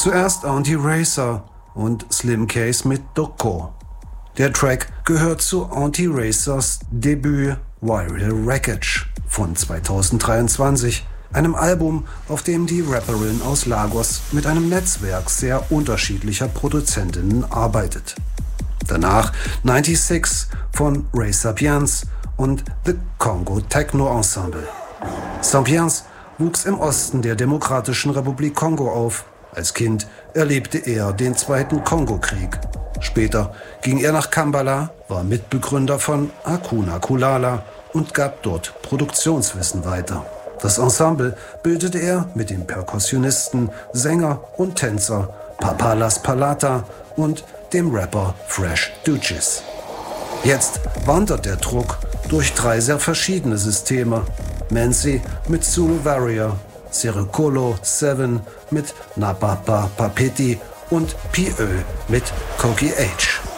Zuerst Auntie Racer und Slim Case mit Doko. Der Track gehört zu Auntie Racers Debüt Viral Wreckage von 2023, einem Album, auf dem die Rapperin aus Lagos mit einem Netzwerk sehr unterschiedlicher Produzentinnen arbeitet. Danach 96 von Ray Sapiens und The Congo Techno Ensemble. Sapiens wuchs im Osten der Demokratischen Republik Kongo auf. Als Kind erlebte er den Zweiten Kongokrieg. Später ging er nach Kampala, war Mitbegründer von Hakuna Kulala und gab dort Produktionswissen weiter. Das Ensemble bildete er mit dem Perkussionisten, Sänger und Tänzer Papa Las Palata und dem Rapper Fresh Duchess. Jetzt wandert der Druck durch 3 sehr verschiedene Systeme. Mansi mit Zulu Warrior, Serikolo 7 mit Napapa Papeti und P.Ö. mit Koki H.